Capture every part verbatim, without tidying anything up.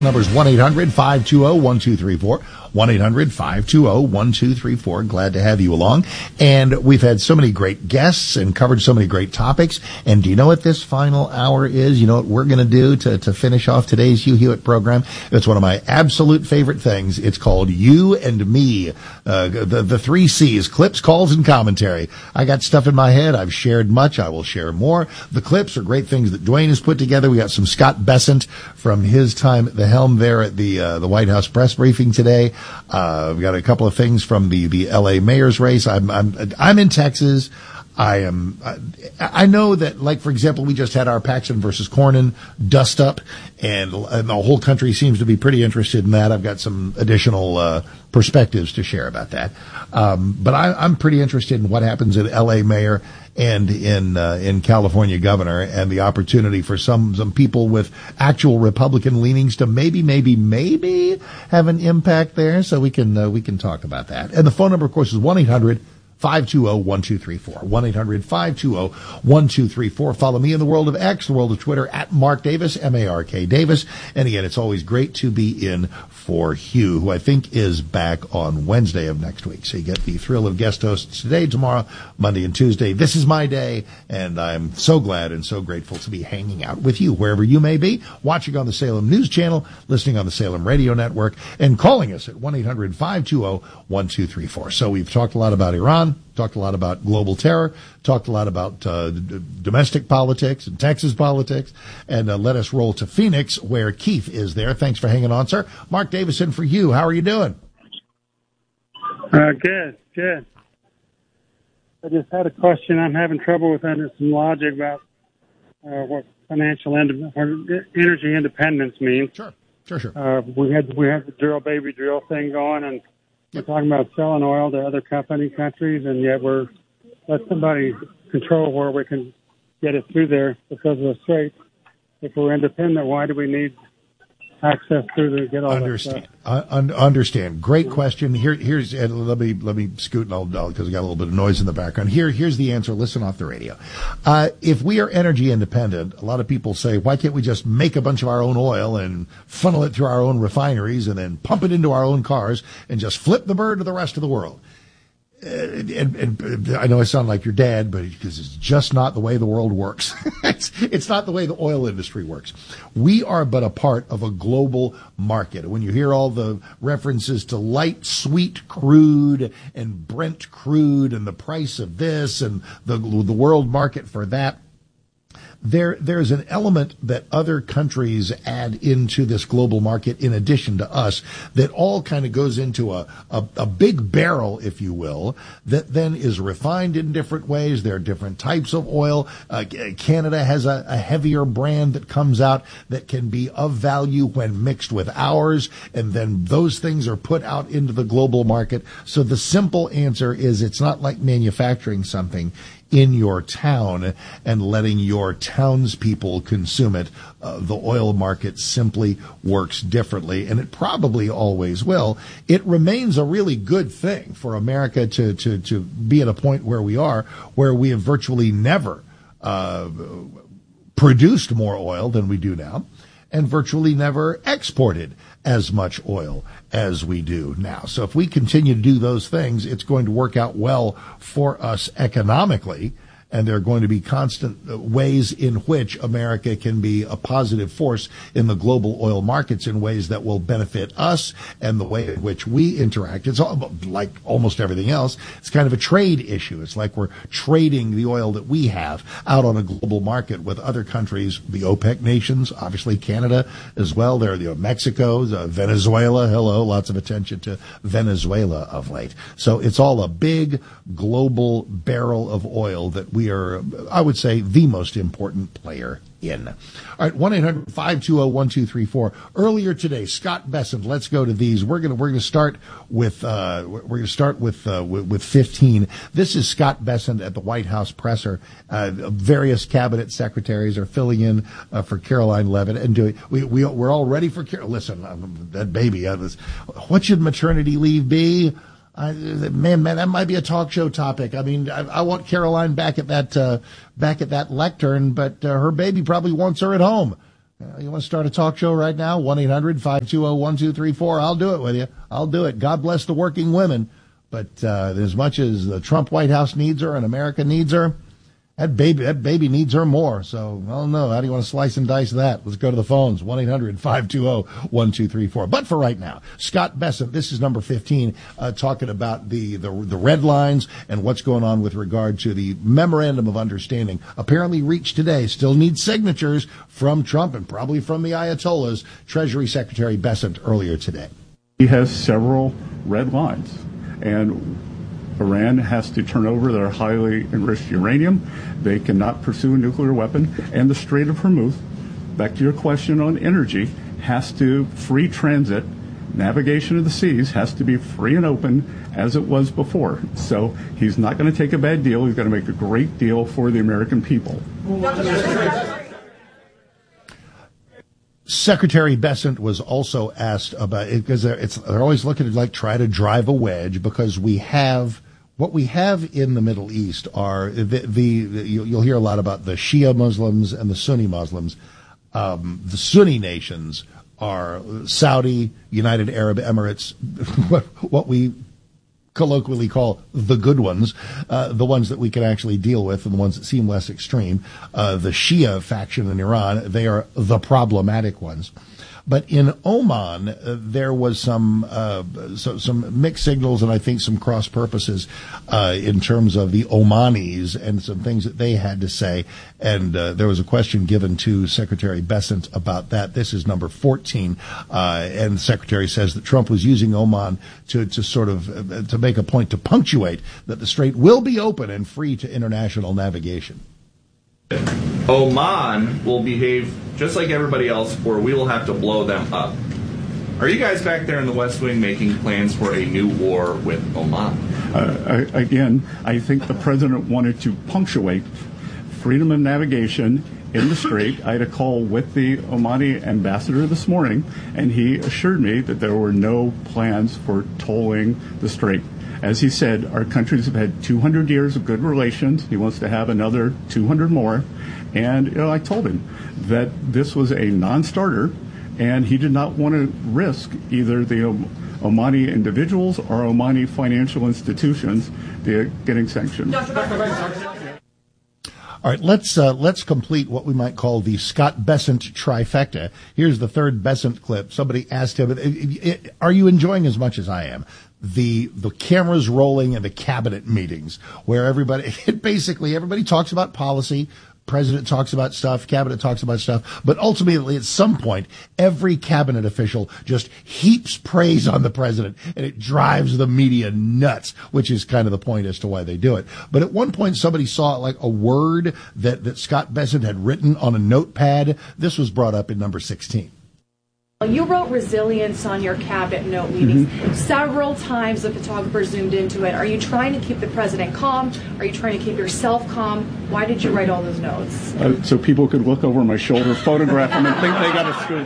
Number is one eight hundred five two zero one two three four. one eight hundred five two zero one two three four. Glad to have you along. And we've had so many great guests and covered so many great topics. And do you know what this final hour is? You know what we're going to do to, to finish off today's Hugh Hewitt program? It's one of my absolute favorite things. It's called You and Me. Uh, the, the three C's, clips, calls, and commentary. I got stuff in my head. I've shared much. I will share more. The clips are great things that Dwayne has put together. We got some Scott Bessent from his time at the helm there at the uh, the White House press briefing today. Uh, we've got a couple of things from the the L A mayor's race. I'm I'm I'm in Texas. I am. I, I know that, like, for example, we just had our Paxton versus Cornyn dust up, and, and the whole country seems to be pretty interested in that. I've got some additional uh, perspectives to share about that. Um, but I, I'm pretty interested in what happens in L A mayor and in uh, in California governor, and the opportunity for some some people with actual Republican leanings to maybe maybe maybe have an impact there. So we can uh, we can talk about that. And the phone number, of course, is one eight hundred five two zero one two three four. one eight hundred five two zero one two three four. Follow me in the world of X, the world of Twitter, at Mark Davis, M A R K Davis. And again, it's always great to be in for Hugh, who I think is back on Wednesday of next week. So you get the thrill of guest hosts today, tomorrow, Monday, and Tuesday. This is my day, and I'm so glad and so grateful to be hanging out with you wherever you may be, watching on the Salem News Channel, listening on the Salem Radio Network, and calling us at one eight hundred five two zero one two three four. So we've talked a lot about Iran, talked a lot about global terror, talked a lot about uh, d- domestic politics and Texas politics, and uh, let us roll to Phoenix, where Keith is there. Thanks for hanging on, sir. Mark Davison for you. How are you doing? Uh, good, good. I just had a question. I'm having trouble with under some logic about uh, what financial ind- or energy independence means. Sure, sure, sure. Uh, we had we had the drill baby drill thing going, and we're talking about selling oil to other company countries, and yet we're let somebody control where we can get it through there because of the Straits. If we're independent, why do we need access through to get all understand. that stuff? Uh, un- understand. Great question. Here, here's and let me let me scoot and I'll because I got a little bit of noise in the background. Here, here's the answer. Listen off the radio. Uh, if we are energy independent, a lot of people say, why can't we just make a bunch of our own oil and funnel it through our own refineries and then pump it into our own cars and just flip the bird to the rest of the world? Uh, and, and I know I sound like your dad, but because it's just not the way the world works. it's, it's not the way the oil industry works. We are but a part of a global market. When you hear all the references to light, sweet crude and Brent crude and the price of this and the the world market for that, There, there's an element that other countries add into this global market in addition to us that all kind of goes into a, a, a big barrel, if you will, that then is refined in different ways. There are different types of oil. Uh, Canada has a, a heavier brand that comes out that can be of value when mixed with ours, and then those things are put out into the global market. So the simple answer is it's not like manufacturing something in your town and letting your townspeople consume it. Uh, the oil market simply works differently, and it probably always will. It remains a really good thing for America to, to, to be at a point where we are, where we have virtually never uh, produced more oil than we do now, and virtually never exported as much oil as we do now. So if we continue to do those things, it's going to work out well for us economically, and there are going to be constant ways in which America can be a positive force in the global oil markets in ways that will benefit us and the way in which we interact. It's all, like almost everything else, it's kind of a trade issue. It's like we're trading the oil that we have out on a global market with other countries, the OPEC nations, obviously Canada as well. There are the Mexico, uh, Venezuela. Hello, lots of attention to Venezuela of late. So it's all a big global barrel of oil that we We are, I would say, the most important player in. All right, one eight hundred five two zero one two three four. Earlier today, Scott Bessent. Let's go to these. We're gonna we're gonna start with uh, we're gonna start with, uh, with with fifteen. This is Scott Bessent at the White House presser. Uh, various cabinet secretaries are filling in uh, for Caroline Leavitt and doing. We we we're all ready for Car- listen. Um, that baby. Uh, this, what should maternity leave be? I, man, man, that might be a talk show topic. I mean, I, I want Caroline back at that uh, back at that lectern, but uh, her baby probably wants her at home. Uh, you want to start a talk show right now? one eight hundred five two zero one two three four. I'll do it with you. I'll do it. God bless the working women. But uh, as much as the Trump White House needs her and America needs her, that baby that baby needs her more. So, I don't know. How do you want to slice and dice that? Let's go to the phones. one eight hundred five two zero one two three four. But for right now, Scott Bessent, this is number fifteen, uh, talking about the, the, the red lines and what's going on with regard to the memorandum of understanding apparently reached today. Still needs signatures from Trump and probably from the Ayatollahs. Treasury Secretary Bessent earlier today. He has several red lines, and Iran has to turn over their highly enriched uranium. They cannot pursue a nuclear weapon. And the Strait of Hormuz, back to your question on energy, has to free transit. Navigation of the seas has to be free and open as it was before. So he's not going to take a bad deal. He's going to make a great deal for the American people. Secretary Bessent was also asked about it because they're, it's, they're always looking to like try to drive a wedge because we have what we have in the Middle East are the, the, the you'll hear a lot about the Shia Muslims and the Sunni Muslims. Um, the Sunni nations are Saudi, United Arab Emirates, what, what we colloquially call the good ones, uh, the ones that we can actually deal with and the ones that seem less extreme. Uh, the Shia faction in Iran, they are the problematic ones. But in Oman, uh, there was some uh, so, some mixed signals and I think some cross purposes uh, in terms of the Omanis and some things that they had to say. And uh, there was a question given to Secretary Bessent about that. This is number fourteen. Uh, and the Secretary says that Trump was using Oman to, to sort of uh, to make a point to punctuate that the strait will be open and free to international navigation. Oman will behave just like everybody else, or we will have to blow them up. Are you guys back there in the West Wing making plans for a new war with Oman? Uh, I, again, I think the president wanted to punctuate freedom of navigation in the strait. I had a call with the Omani ambassador this morning, and he assured me that there were no plans for tolling the strait. As he said, our countries have had two hundred years of good relations. He wants to have another two hundred more. And you know, I told him that this was a non-starter, and he did not want to risk either the Omani individuals or Omani financial institutions getting sanctioned. All right, let's uh, let's complete what we might call the Scott Bessent trifecta. Here's the third Bessent clip. Somebody asked him, "Are you enjoying as much as I am the the cameras rolling and the cabinet meetings where everybody basically everybody talks about policy?" President talks about stuff, cabinet talks about stuff, but ultimately at some point, every cabinet official just heaps praise on the president, and it drives the media nuts, which is kind of the point as to why they do it. But at one point, somebody saw like a word that, that Scott Bessent had written on a notepad. This was brought up in number sixteen. You wrote resilience on your cabinet note meetings. Mm-hmm. Several times the photographer zoomed into it. Are you trying to keep the president calm? Are you trying to keep yourself calm? Why did you write all those notes? Uh, so people could look over my shoulder, photograph them, and think they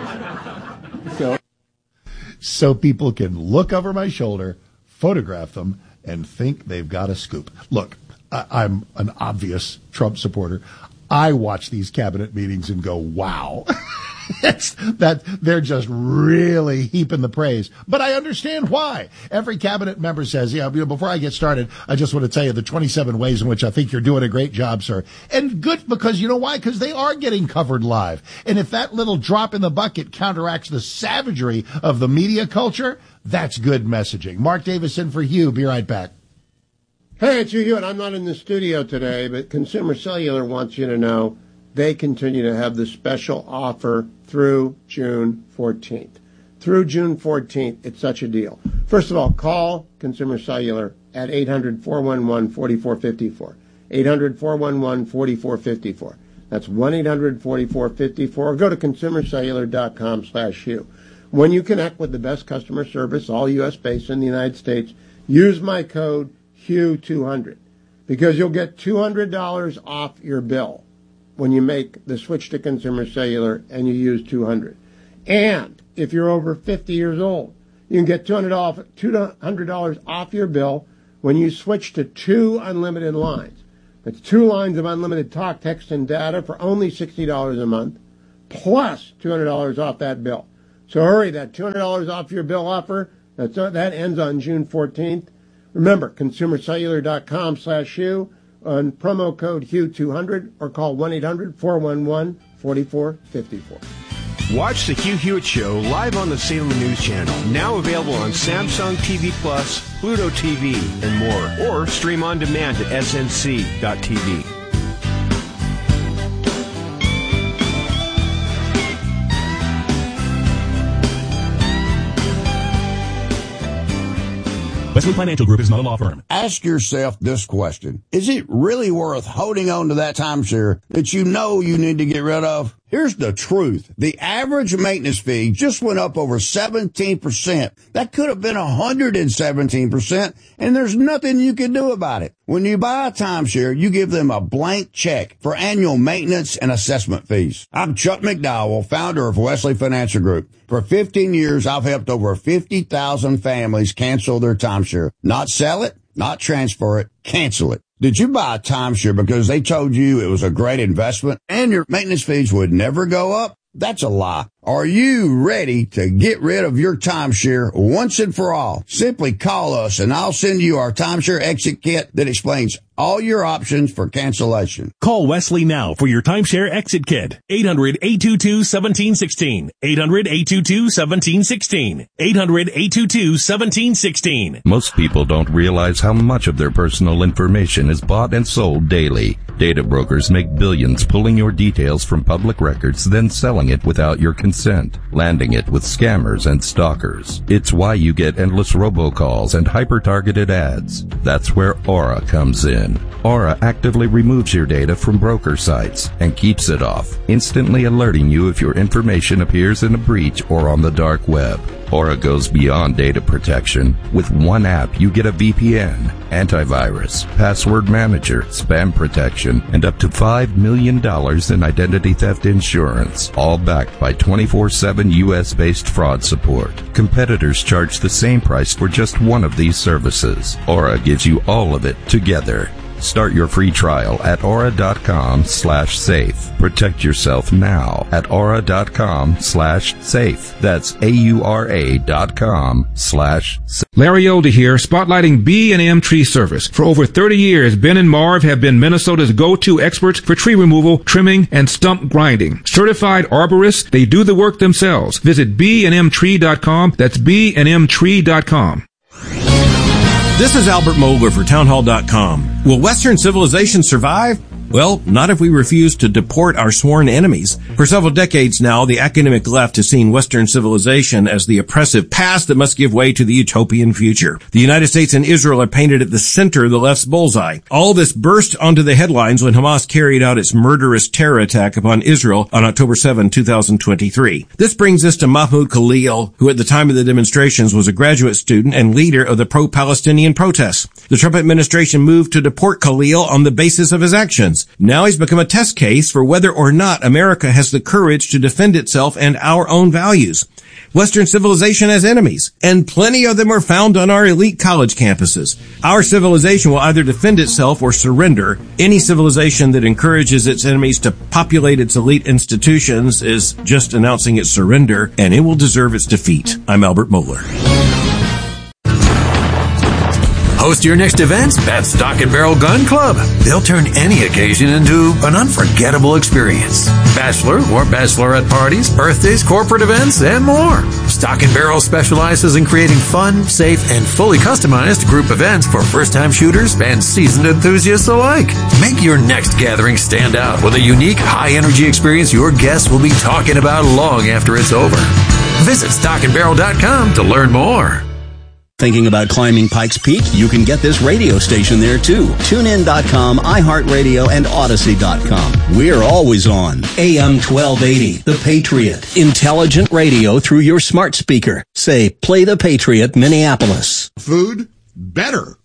got a scoop. So. so people can look over my shoulder, photograph them, and think they've got a scoop. Look, I- I'm an obvious Trump supporter. I watch these cabinet meetings and go, wow. It's that they're just really heaping the praise. But I understand why. Every cabinet member says, yeah, you know, before I get started, I just want to tell you the twenty-seven ways in which I think you're doing a great job, sir. And good, because you know why? Because they are getting covered live. And if that little drop in the bucket counteracts the savagery of the media culture, that's good messaging. Mark Davis in for Hugh. Be right back. Hey, it's Hugh Hewitt. I'm not in the studio today, but Consumer Cellular wants you to know they continue to have the special offer through June fourteenth. Through June fourteenth, it's such a deal. First of all, call Consumer Cellular at eight hundred, four one one, four four five four. eight hundred, four one one, four four five four. That's one eight hundred, four four five four. Or go to consumercellular.com slash Hugh. When you connect with the best customer service, all U S based in the United States, use my code Hugh two hundred because you'll get two hundred dollars off your bill when you make the switch to Consumer Cellular and you use two hundred. And if you're over fifty years old, you can get two hundred dollars off your bill when you switch to two unlimited lines. That's two lines of unlimited talk, text, and data for only sixty dollars a month, plus two hundred dollars off that bill. So hurry, that two hundred dollars off your bill offer, that's, that ends on June fourteenth. Remember, consumercellular.com slash Hugh on promo code Hugh two hundred or call one eight hundred four one one four four five four. Watch the Hugh Hewitt Show live on the Salem News Channel. Now available on Samsung T V Plus, Pluto T V, and more. Or stream on demand at S N C dot T V. Wesley Financial Group is not a law firm. Ask yourself this question. Is it really worth holding on to that timeshare that you know you need to get rid of? Here's the truth. The average maintenance fee just went up over seventeen percent. That could have been one hundred seventeen percent, and there's nothing you can do about it. When you buy a timeshare, you give them a blank check for annual maintenance and assessment fees. I'm Chuck McDowell, founder of Wesley Financial Group. For fifteen years, I've helped over fifty thousand families cancel their timeshare. Not sell it, not transfer it, cancel it. Did you buy a timeshare because they told you it was a great investment and your maintenance fees would never go up? That's a lie. Are you ready to get rid of your timeshare once and for all? Simply call us and I'll send you our timeshare exit kit that explains all your options for cancellation. Call Wesley now for your timeshare exit kit. eight hundred, eight two two, one seven one six. eight hundred, eight two two, one seven one six. eight hundred, eight two two, one seven one six. Most people don't realize how much of their personal information is bought and sold daily. Data brokers make billions pulling your details from public records, then selling it without your consent, landing it with scammers and stalkers. It's why you get endless robocalls and hyper-targeted ads. That's where Aura comes in. Aura actively removes your data from broker sites and keeps it off, instantly alerting you if your information appears in a breach or on the dark web. Aura goes beyond data protection. With one app, you get a V P N, antivirus, password manager, spam protection, and up to five million dollars in identity theft insurance, all backed by twenty-four seven U S-based fraud support. Competitors charge the same price for just one of these services. Aura gives you all of it together. Start your free trial at aura.com slash safe. Protect yourself now at aura.com slash safe. That's A-U-R-A dot com slash safe. Larry Older here, spotlighting B and M Tree Service. For over thirty years, Ben and Marv have been Minnesota's go-to experts for tree removal, trimming, and stump grinding. Certified arborists, they do the work themselves. Visit B and M tree dot com. That's B and M tree dot com. This is Albert Mohler for townhall dot com. Will Western civilization survive? Well, not if we refuse to deport our sworn enemies. For several decades now, the academic left has seen Western civilization as the oppressive past that must give way to the utopian future. The United States and Israel are painted at the center of the left's bullseye. All this burst onto the headlines when Hamas carried out its murderous terror attack upon Israel on October seventh, two thousand twenty-three. This brings us to Mahmoud Khalil, who at the time of the demonstrations was a graduate student and leader of the pro-Palestinian protests. The Trump administration moved to deport Khalil on the basis of his actions. Now he's become a test case for whether or not America has the courage to defend itself and our own values. Western civilization has enemies, and plenty of them are found on our elite college campuses. Our civilization will either defend itself or surrender. Any civilization that encourages its enemies to populate its elite institutions is just announcing its surrender, and it will deserve its defeat. I'm Albert Mohler. Host your next event at Stock and Barrel Gun Club. They'll turn any occasion into an unforgettable experience. Bachelor or bachelorette parties, birthdays, corporate events, and more. Stock and Barrel specializes in creating fun, safe, and fully customized group events for first-time shooters and seasoned enthusiasts alike. Make your next gathering stand out with a unique, high-energy experience your guests will be talking about long after it's over. Visit stock and barrel dot com to learn more. Thinking about climbing Pikes Peak? You can get this radio station there too. tune in dot com, iHeartRadio, and Odyssey dot com. We're always on. A M twelve eighty, The Patriot. Intelligent radio through your smart speaker. Say, play The Patriot, Minneapolis. Food? Better.